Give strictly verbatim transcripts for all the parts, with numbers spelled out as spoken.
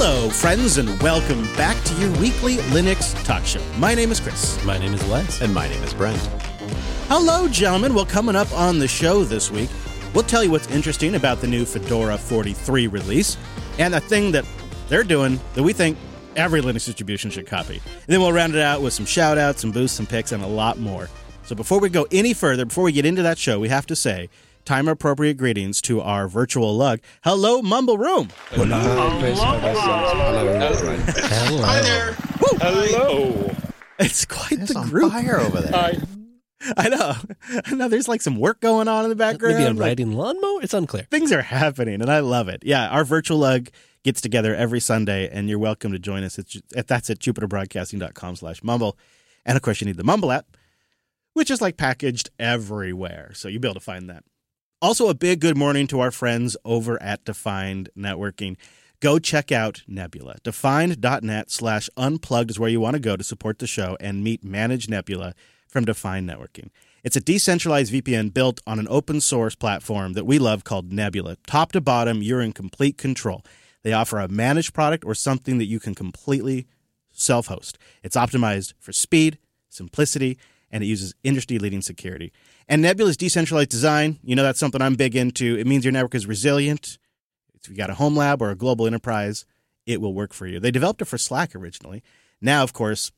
Hello, friends, and welcome back to your weekly Linux talk show. My name is Chris. My name is Wes. And my name is Brent. Hello, gentlemen. Well, coming up on the show this week, we'll tell you what's interesting about the new Fedora forty-three release and a thing that they're doing that we think every Linux distribution should copy. And then we'll round it out with some shout-outs, some boosts, some picks, and a lot more. So before we go any further, before we get into that show, we have to say time-appropriate greetings to our virtual lug. Hello, Mumble Room. Hello. Hello. Hello. Hi there. Woo. Hello. It's quite It's the on group. fire over there. Hi. I know. I know. There's like some work going on in the background. Maybe I'm like, riding lawnmower? It's unclear. things are happening, and I love it. Yeah, our virtual lug gets together every Sunday, and you're welcome to join us. It's, that's at jupiterbroadcasting.com slash mumble. And, of course, you need the Mumble app, which is, like, packaged everywhere, so you'll be able to find that. Also, a big good morning to our friends over at Defined Networking. Go check out Nebula. Defined.net slash unplugged is where you want to go to support the show and meet Manage Nebula from Defined Networking. It's a decentralized V P N built on an open source platform that we love called Nebula. Top to bottom, you're in complete control. They offer a managed product or something that you can completely self-host. It's optimized for speed, simplicity, and it uses industry-leading security. And Nebula's decentralized design, you know, that's something I'm big into. It means your network is resilient. If you got a home lab or a global enterprise, it will work for you. They developed it for Slack originally. Now, of course,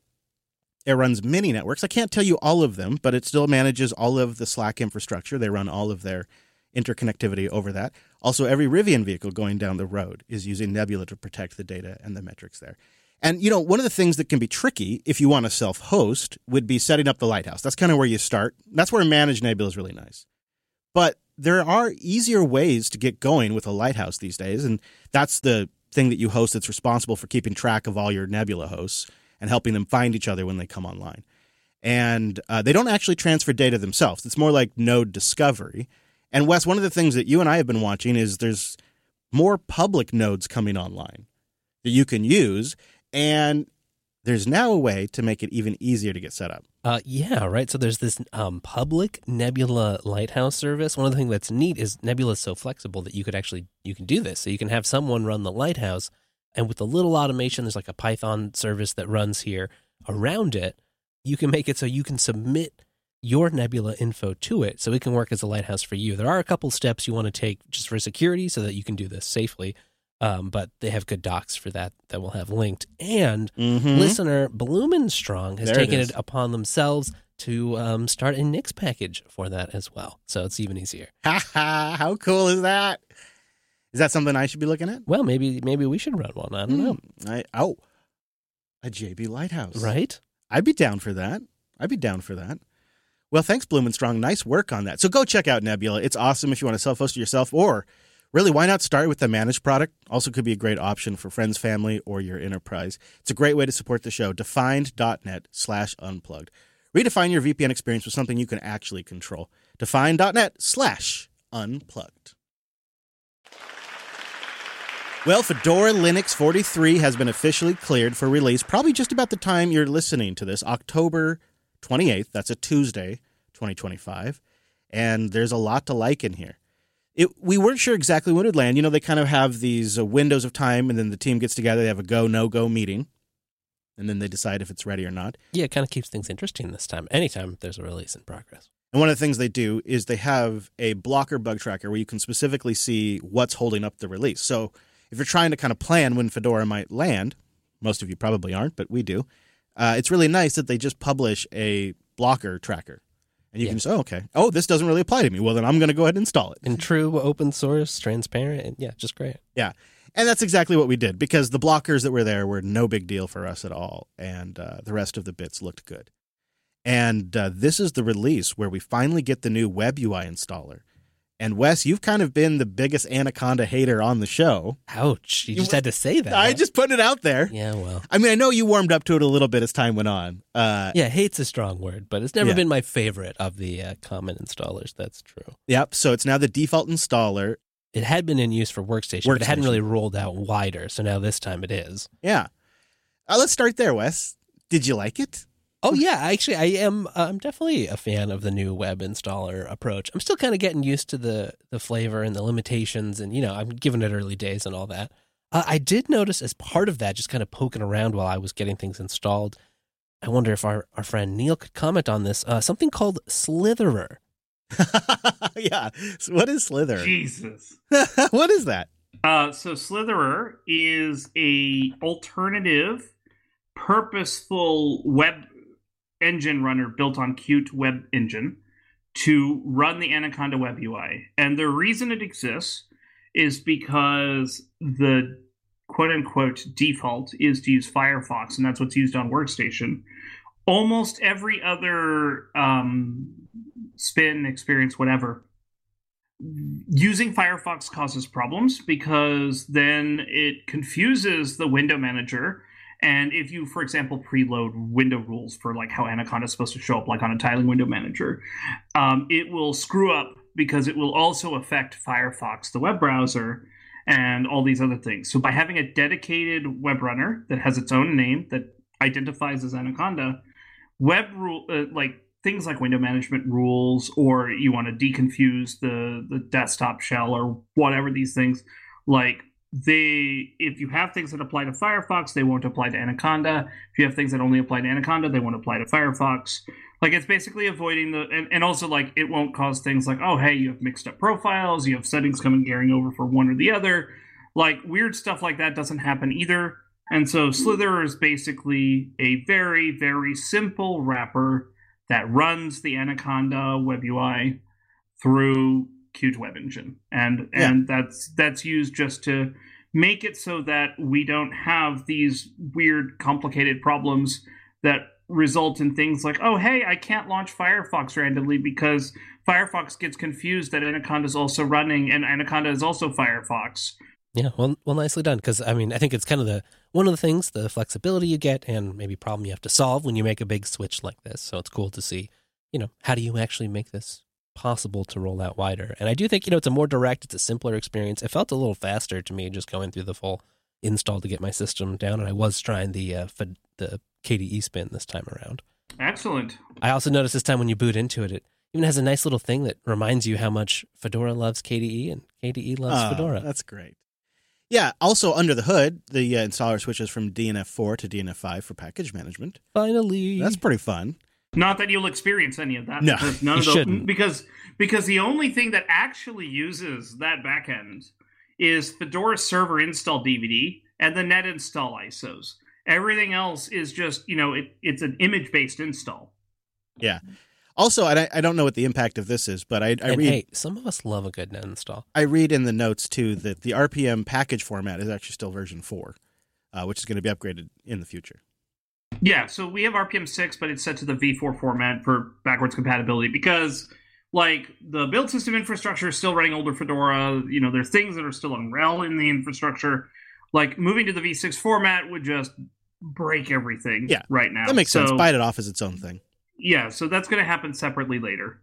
it runs many networks. I can't tell you all of them, but it still manages all of the Slack infrastructure. They run all of their interconnectivity over that. Also, every Rivian vehicle going down the road is using Nebula to protect the data and the metrics there. And, you know, one of the things that can be tricky if you want to self-host would be setting up the Lighthouse. That's kind of where you start. That's where Manage Nebula is really nice. But there are easier ways to get going with a Lighthouse these days, and that's the thing that you host that's responsible for keeping track of all your Nebula hosts and helping them find each other when they come online. And uh, they don't actually transfer data themselves. It's more like node discovery. And, Wes, one of the things that you and I have been watching is there's more public nodes coming online that you can use. And there's now a way to make it even easier to get set up. Uh, yeah, right. So there's this um, public Nebula Lighthouse service. One of the things that's neat is Nebula is so flexible that you could actually, you can do this. So you can have someone run the Lighthouse, and with a little automation, there's like a Python service that runs here around it. You can make it so you can submit your Nebula info to it so it can work as a Lighthouse for you. There are a couple steps you want to take just for security so that you can do this safely. Um, but they have good docs for that that we'll have linked. And Mm-hmm. listener Blumenstrong has There it taken is. it upon themselves to um, start a Nix package for that as well. So it's even easier. Ha ha! How cool is that? Is that something I should be looking at? Well, maybe maybe we should run one. I don't know. Hmm. I, oh, a J B Lighthouse. Right? I'd be down for that. I'd be down for that. Well, thanks, Blumenstrong. Nice work on that. So go check out Nebula. It's awesome if you want to self-host it yourself, or really, why not start with the managed product? Also could be a great option for friends, family, or your enterprise. It's a great way to support the show. Defined.net slash unplugged. Redefine your V P N experience with something you can actually control. Defined.net slash unplugged. Well, Fedora Linux forty-three has been officially cleared for release, probably just about the time you're listening to this, October twenty-eighth. That's a Tuesday, twenty twenty-five. And there's a lot to like in here. It, we weren't sure exactly when it would land. You know, they kind of have these uh, windows of time, and then the team gets together. They have a go, no-go meeting, and then they decide if it's ready or not. Yeah, it kind of keeps things interesting this time. Anytime there's a release in progress. And one of the things they do is they have a blocker bug tracker where you can specifically see what's holding up the release. So if you're trying to kind of plan when Fedora might land, most of you probably aren't, but we do, uh, it's really nice that they just publish a blocker tracker. And you Yeah. can say, oh, okay, oh, this doesn't really apply to me. Well, then I'm going to go ahead and install it. And true, open source, transparent, and yeah, just great. Yeah. And that's exactly what we did, because the blockers that were there were no big deal for us at all. And uh, the rest of the bits looked good. And uh, this is the release where we finally get the new Web U I installer. And Wes, you've kind of been the biggest Anaconda hater on the show. Ouch. You, You- just had to say that. I huh? just put it out there. Yeah, well. I mean, I know you warmed up to it a little bit as time went on. Uh, Yeah, hate's a strong word, but it's never Yeah. been my favorite of the uh, common installers. That's true. Yep. So it's now the default installer. It had been in use for Workstation, but it hadn't Workstation. really rolled out wider. So now this time it is. Yeah. Uh, let's start there, Wes. Did you like it? Oh yeah, actually, I am. Uh, I'm definitely a fan of the new web installer approach. I'm still kind of getting used to the the flavor and the limitations, and you know, I'm giving it early days and all that. Uh, I did notice as part of that, just kind of poking around while I was getting things installed, I wonder if our, our friend Neil could comment on this, uh, something called Slitherer. Yeah. So what is Slither? Jesus. What is that? Uh, so Slitherer is a alternative, purposeful web engine runner built on Qt Web Engine to run the Anaconda Web U I. And the reason it exists is because the quote-unquote default is to use Firefox, and that's what's used on Workstation. Almost every other um, spin, experience, whatever, using Firefox causes problems because then it confuses the window manager. And if you, for example, preload window rules for like how Anaconda is supposed to show up, like on a tiling window manager, um, it will screw up because it will also affect Firefox, the web browser, and all these other things. So by having a dedicated web runner that has its own name that identifies as Anaconda, web rule uh, like things like window management rules, or you want to deconfuse the the desktop shell or whatever these things, like they if you have things that apply to Firefox, they won't apply to Anaconda. If you have things that only apply to Anaconda, they won't apply to Firefox. Like, it's basically avoiding the and, and also like it won't cause things like, oh hey, you have mixed up profiles, you have settings coming carrying over for one or the other. Like, weird stuff like that doesn't happen either. And so Slitherer is basically a very, very simple wrapper that runs the Anaconda Web U I through Qt Web Engine. And Yeah. and that's that's used just to make it so that we don't have these weird, complicated problems that result in things like, oh, hey, I can't launch Firefox randomly because Firefox gets confused that Anaconda is also running and Anaconda is also Firefox. Yeah, well, well, nicely done. Because I mean, I think it's kind of the one of the things, the flexibility you get, and maybe problem you have to solve when you make a big switch like this. So it's cool to see, you know, how do you actually make this possible to roll out wider? And I do think, you know, it's a more direct, it's a simpler experience. It felt a little faster to me just going through the full install to get my system down, and I was trying the uh, F- the K D E spin this time around. Excellent. I also noticed this time when you boot into it, it even has a nice little thing that reminds you how much Fedora loves K D E and K D E loves Oh, Fedora. That's great. Yeah, also under the hood, the uh, installer switches from D N F four to D N F five for package management. Finally. That's pretty fun. Not that you'll experience any of that. No, because none you of the, shouldn't. Because, because the only thing that actually uses that backend is Fedora server install D V D and the net install I S Os. Everything else is just, you know, it, it's an image-based install. Yeah. Also, I, I don't know what the impact of this is, but I, I and read hey, some of us love a good net install. I read in the notes, too, that the R P M package format is actually still version four, uh, which is going to be upgraded in the future. Yeah, so we have R P M six, but it's set to the V four format for backwards compatibility because, like, the build system infrastructure is still running older Fedora. You know, there's things that are still on RHEL in the infrastructure. Like, moving to the V six format would just break everything Yeah, right now. That makes so, sense. Bite it off as its own thing. Yeah, so that's going to happen separately later.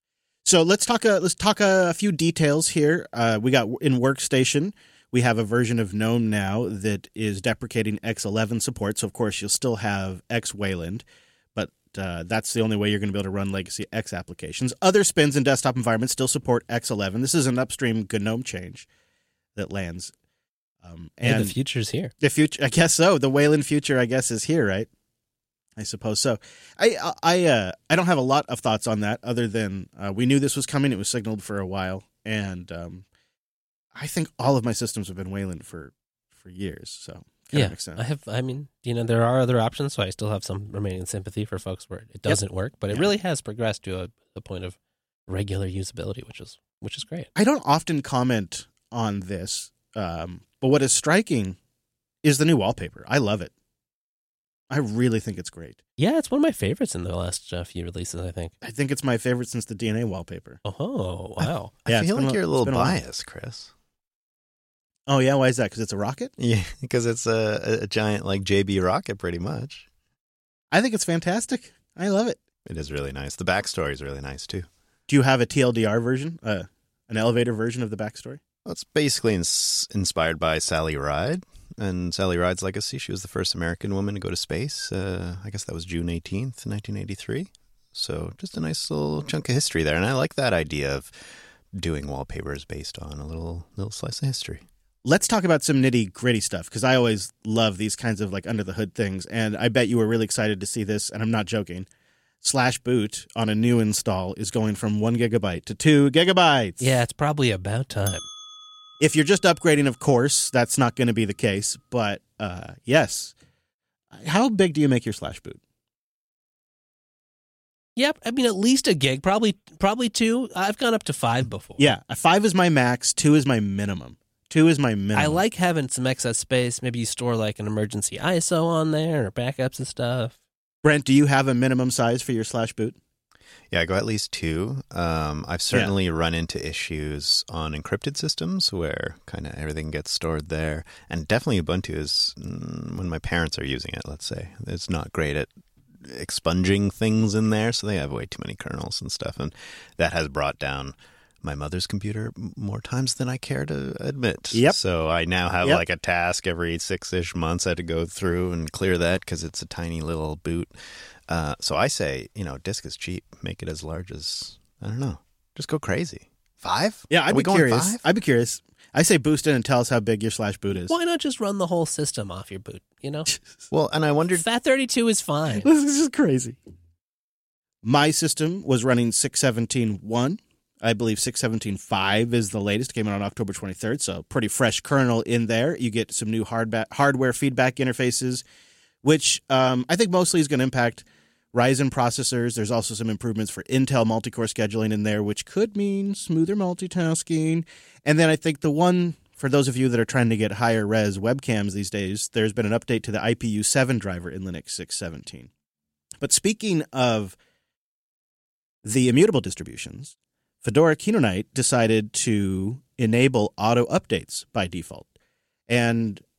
So let's talk. A, let's talk a, a few details here. Uh, we got in Workstation. We have a version of GNOME now that is deprecating X eleven support. So of course you'll still have X Wayland, but uh, that's the only way you're going to be able to run legacy X applications. Other spins and desktop environments still support X eleven. This is an upstream GNOME change that lands. Um, and Hey, the future's here. The future, I guess so. The Wayland future, I guess, is here, right? I suppose so. I I uh, I don't have a lot of thoughts on that, other than uh, we knew this was coming. It was signaled for a while, and um, I think all of my systems have been Wayland for, for years. So kind Yeah, of makes sense. I have. I mean, you know, there are other options, so I still have some remaining sympathy for folks where it doesn't work, but it Yeah. really has progressed to a, a point of regular usability, which is which is great. I don't often comment on this, um, but what is striking is the new wallpaper. I love it. I really think it's great. Yeah, it's one of my favorites in the last uh, few releases, I think. I think it's my favorite since the D N A wallpaper. Oh, wow. I Yeah, it's feel been like a- you're a it's little been a while. biased, Chris. Oh, yeah? Why is that? Because it's a rocket? Yeah, because it's a, a giant like J B rocket, pretty much. I think it's fantastic. I love it. It is really nice. The backstory is really nice too. Do you have a T L D R version, uh, an elevator version of the backstory? Well, it's basically ins- inspired by Sally Ride and Sally Ride's legacy. She was the first American woman to go to space. Uh, I guess that was June eighteenth, nineteen eighty-three. So just a nice little chunk of history there. And I like that idea of doing wallpapers based on a little little slice of history. let's talk about some nitty gritty stuff, because I always love these kinds of like under the hood things. And I bet you were really excited to see this, and I'm not joking. Slash boot on a new install is going from one gigabyte to two gigabytes. Yeah, it's probably about time. If you're just upgrading, of course, that's not going to be the case. But uh, yes. How big do you make your slash boot? Yep, I mean at least a gig, probably probably two. I've gone up to five before. Yeah, five is my max, two is my minimum. Two is my minimum. I like having some excess space. Maybe you store like an emergency I S O on there or backups and stuff. Brent, do you have a minimum size for your slash boot? Yeah, I go at least two. Um, I've certainly yeah. run into issues on encrypted systems where kind of everything gets stored there. And definitely Ubuntu is, mm, when my parents are using it, let's say, it's not great at expunging things in there. So they have way too many kernels and stuff. And that has brought down my mother's computer more times than I care to admit. Yep. So I now have yep. like a task every six-ish months I had to go through and clear that because it's a tiny little boot. Uh, so I say, you know, disk is cheap. Make it as large as, I don't know, just go crazy. Five? Yeah, I'd Are be we going curious. five? I'd be curious. I say boost in and tell us how big your slash boot is. Why not just run the whole system off your boot, you know? Well, and I wondered... FAT thirty-two is fine. This is just crazy. My system was running six seventeen one. I believe six seventeen five is the latest. Came out on October twenty-third, so pretty fresh kernel in there. You get some new hardba- hardware feedback interfaces, which um, I think mostly is going to impact Ryzen processors. There's also some improvements for Intel multi-core scheduling in there, which could mean smoother multitasking. And then I think the one, for those of you that are trying to get higher res webcams these days, there's been an update to the I P U seven driver in Linux six seventeen. But speaking of the immutable distributions, Fedora Kinoite decided to enable auto updates by default. And